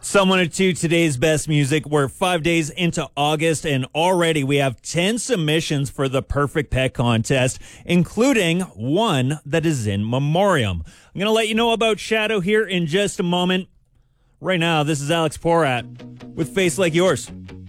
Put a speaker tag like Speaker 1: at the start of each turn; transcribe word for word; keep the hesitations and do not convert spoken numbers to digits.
Speaker 1: Someone to today's best music. We're five days into August, and already we have ten submissions for the Perfect Pet Contest, including one that is in memoriam. I'm going to let you know about Shadow here in just a moment. Right now, this is Alex Porat with Face Like Yours.